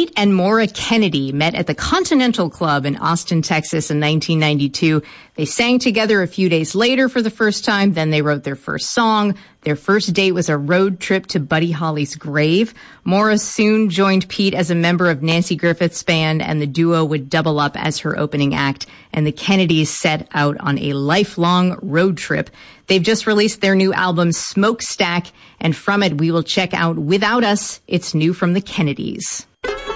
Pete and Maura Kennedy met at the Continental Club in Austin, Texas in 1992. They sang together a few days later for the first time. Then they wrote their first song. Their first date was a road trip to Buddy Holly's grave. Maura soon joined Pete as a member of Nanci Griffith's band, and the duo would double up as her opening act. And the Kennedys set out on a lifelong road trip. They've just released their new album, Smokestack, and from it we will check out Without Us. It's new from the Kennedys.